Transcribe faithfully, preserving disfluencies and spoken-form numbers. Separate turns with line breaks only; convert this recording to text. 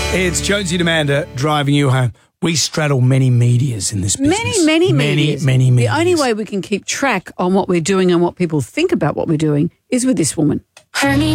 It's Jonesy and Amanda driving you home. We straddle many medias in this business.
Many, many,
many,
medias.
many, many.
The only way we can keep track on what we're doing and what people think about what we're doing is with this woman.
Honey.